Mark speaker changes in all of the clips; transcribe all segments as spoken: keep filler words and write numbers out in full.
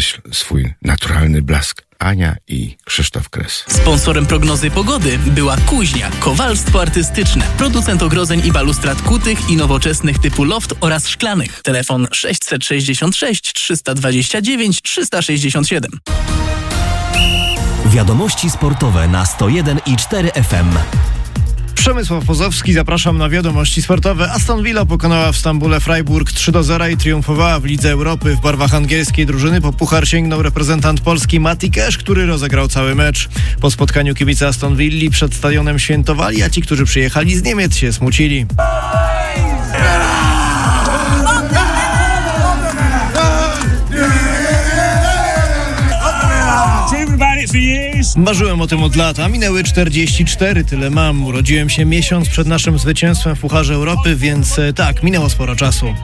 Speaker 1: podkreśl swój naturalny blask. Ania i Krzysztof Kres.
Speaker 2: Sponsorem prognozy pogody była Kuźnia, kowalstwo artystyczne, producent ogrodzeń i balustrad kutych i nowoczesnych typu loft oraz szklanych. Telefon sześćset sześćdziesiąt sześć trzysta dwadzieścia dziewięć trzysta sześćdziesiąt siedem.
Speaker 3: Wiadomości sportowe na sto jeden i cztery F M.
Speaker 4: Przemysław Pozowski, zapraszam na wiadomości sportowe. Aston Villa pokonała w Stambule Freiburg trzy do zera i triumfowała w Lidze Europy. W barwach angielskiej drużyny po puchar sięgnął reprezentant Polski Mati Cash, który rozegrał cały mecz. Po spotkaniu kibice Aston Villi przed stadionem świętowali, a ci, którzy przyjechali z Niemiec, się smucili. Marzyłem o tym od lat, a minęły czterdzieści cztery, tyle mam. Urodziłem się miesiąc przed naszym zwycięstwem w Pucharze Europy, więc tak, minęło sporo czasu.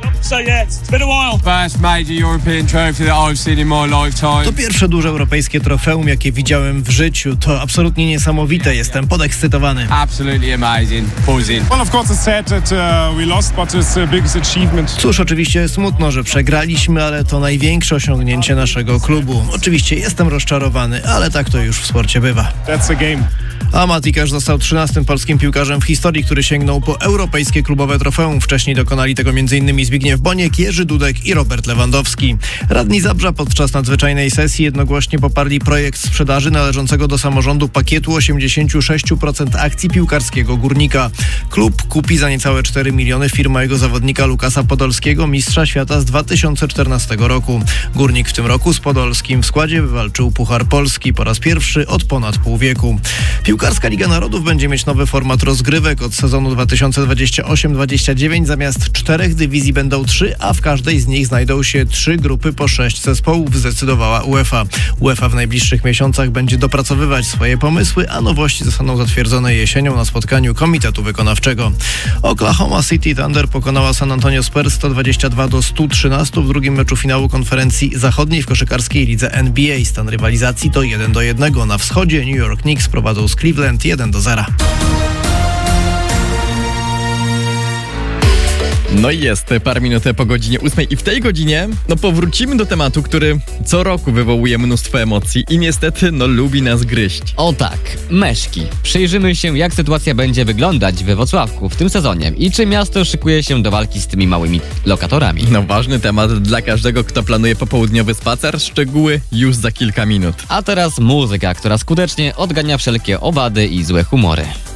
Speaker 4: To pierwsze duże europejskie trofeum, jakie widziałem w życiu. To absolutnie niesamowite, jestem podekscytowany. Cóż, oczywiście smutno, że przegraliśmy, ale to największe osiągnięcie naszego klubu. Oczywiście jestem rozczarowany, ale tak to już w sporcie bywa. A Mati Cash został trzynastym polskim piłkarzem w historii, który sięgnął po europejskie klubowe trofeum. Wcześniej dokonali tego m.in. Zbigniew Boniek, Jerzy Dudek i Robert Lewandowski. Radni Zabrza podczas nadzwyczajnej sesji jednogłośnie poparli projekt sprzedaży należącego do samorządu pakietu osiemdziesiąt sześć procent akcji piłkarskiego Górnika. Klub kupi za niecałe cztery miliony firmę jego zawodnika Lukasa Podolskiego, mistrza świata z dwa tysiące czternastego roku. Górnik w tym roku z Podolskim w składzie wywalczył Puchar Polski po raz pierwszy od ponad pół wieku. Piłkarska Liga Narodów będzie mieć nowy format rozgrywek. Od sezonu dwa tysiące dwudziestego ósmego dwudziestego dziewiątego zamiast czterech dywizji będą trzy, a w każdej z nich znajdą się trzy grupy po sześć zespołów, zdecydowała UEFA. UEFA w najbliższych miesiącach będzie dopracowywać swoje pomysły, a nowości zostaną zatwierdzone jesienią na spotkaniu Komitetu Wykonawczego. Oklahoma City Thunder pokonała San Antonio Spurs sto dwadzieścia dwa do stu trzynastu w drugim meczu finału konferencji zachodniej w koszykarskiej lidze N B A. Stan rywalizacji to jeden do jednego. Na wschodzie New York Knicks prowadzą z Cleveland jeden do zera.
Speaker 5: No i jest parę minut po godzinie ósmej i w tej godzinie no powrócimy do tematu, który co roku wywołuje mnóstwo emocji i niestety no lubi nas gryźć.
Speaker 6: O tak, meszki. Przyjrzymy się, jak sytuacja będzie wyglądać we Włocławku w tym sezonie i czy miasto szykuje się do walki z tymi małymi lokatorami.
Speaker 5: No ważny temat dla każdego, kto planuje popołudniowy spacer, szczegóły już za kilka minut.
Speaker 6: A teraz muzyka, która skutecznie odgania wszelkie owady i złe humory.